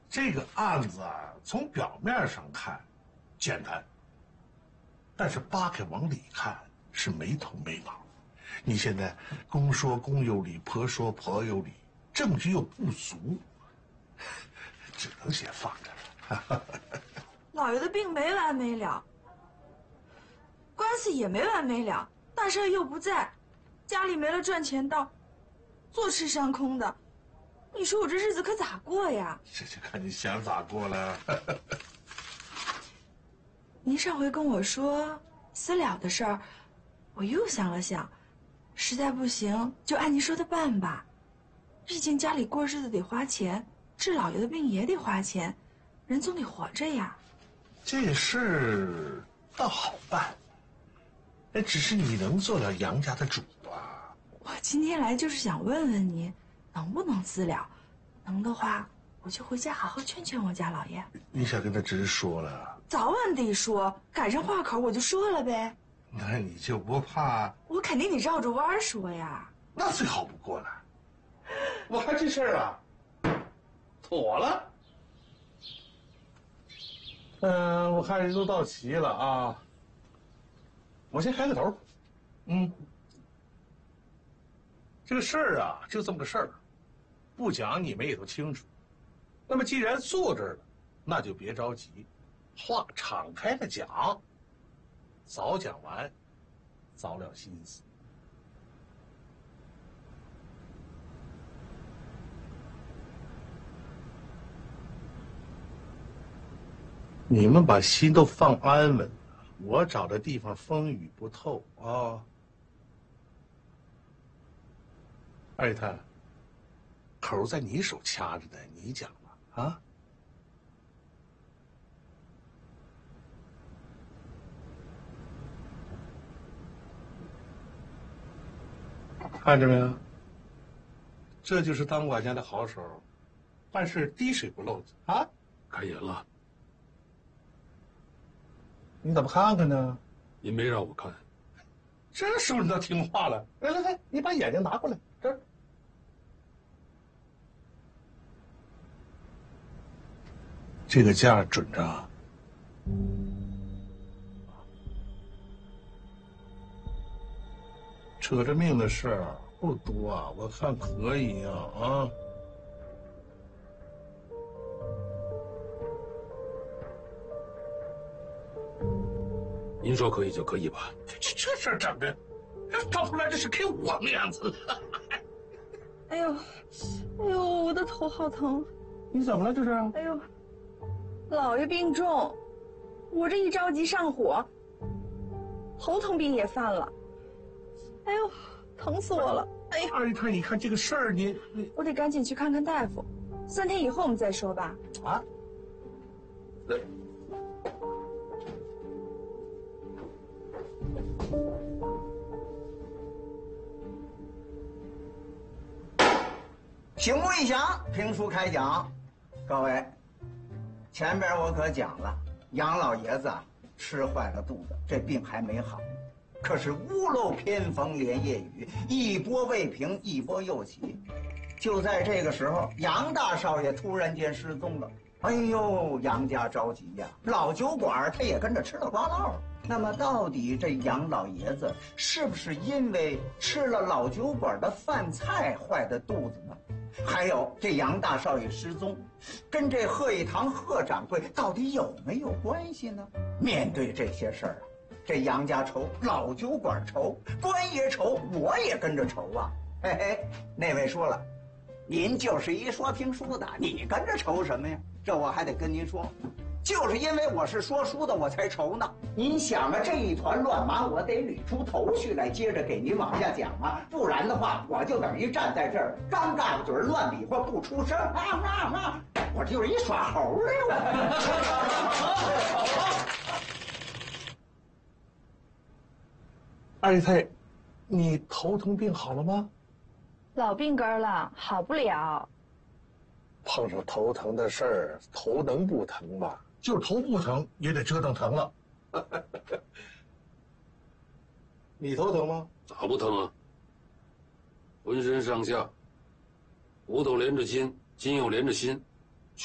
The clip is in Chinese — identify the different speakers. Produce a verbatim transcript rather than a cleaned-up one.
Speaker 1: 这个案子啊，从表面上看简单，但是扒开往里看是没头没脑。你现在公说公有理，婆说婆有理，证据又不足，只能先放着了。
Speaker 2: 老爷的病没完没了，官司也没完没了，大少爷又不在，家里没了赚钱道，坐吃山空的。你说我这日子可咋过呀？
Speaker 1: 这就看你想咋过了。
Speaker 2: 您上回跟我说私了的事儿，我又想了想，实在不行就按您说的办吧。毕竟家里过日子得花钱，治老爷的病也得花钱，人总得活着呀。
Speaker 1: 这事倒好办，那只是你能做了杨家的主啊。
Speaker 2: 我今天来就是想问问您，能不能私了？能的话，我就回家好好劝劝我家老爷。
Speaker 1: 你想跟他直说了？
Speaker 2: 早晚得说，赶上话口我就说了呗。
Speaker 1: 那你就不怕？
Speaker 2: 我肯定得绕着弯说呀。
Speaker 1: 那最好不过了。我看这事儿啊，妥了。嗯，我看人都到齐了啊。我先开个头。嗯，这个事儿啊，就这么个事儿，不讲你们也都清楚。那么既然坐这儿了，那就别着急，话敞开的讲，早讲完，早了心思。你们把心都放安稳了，我找的地方风雨不透啊。二姨太，口在你手掐着呢，你讲吧啊。看着没有？这就是当管家的好手，办事滴水不漏的啊。
Speaker 3: 开眼了。
Speaker 1: 你怎么看看呢？
Speaker 3: 您没让我看。
Speaker 1: 这时候你倒听话了。来来来，你把眼睛拿过来，这儿。这个价准着。扯着命的事儿不多啊，我看可以啊啊。
Speaker 3: 您说可以就可以吧？
Speaker 1: 这这事儿整的，到头来这是给我面子。
Speaker 2: 哎呦，哎呦，我的头好疼！
Speaker 1: 你怎么了？这是？
Speaker 2: 哎呦，老爷病重，我这一着急上火，头疼病也犯了。哎呦，疼死我了！哎呀，
Speaker 1: 二姨太，你看这个事儿，你你
Speaker 2: 我得赶紧去看看大夫，三天以后我们再说吧。
Speaker 1: 啊？
Speaker 3: 来。
Speaker 4: 醒目一响，评书开讲。各位，前边我可讲了，杨老爷子啊吃坏了肚子，这病还没好。可是屋漏偏逢连夜雨，一波未平，一波又起。就在这个时候，杨大少爷突然间失踪了。哎呦，杨家着急呀、啊！老酒馆他也跟着吃了瓜落了。那么，到底这杨老爷子是不是因为吃了老酒馆的饭菜坏的肚子呢？还有这杨大少爷失踪，跟这贺一堂贺掌柜到底有没有关系呢？面对这些事儿啊，这杨家愁，老酒馆愁，官爷愁，我也跟着愁啊！嘿嘿，那位说了，您就是一说评书的，你跟着愁什么呀？这我还得跟您说，就是因为我是说书的，我才愁呢。您想啊，这一团乱麻，我得捋出头绪来，接着给您往下讲啊，不然的话，我就等于站在这儿，刚嘎巴嘴乱比划不出声，啊啊啊！我这就是一耍猴的我。
Speaker 1: 二姨太，你头疼病好了吗？
Speaker 2: 老病根了，好不了。
Speaker 1: 碰上头疼的事儿，头能不疼吗？就是头不疼，也得折腾疼了。你头疼吗？
Speaker 3: 咋不疼啊？浑身上下，骨头连着筋，筋又连着心，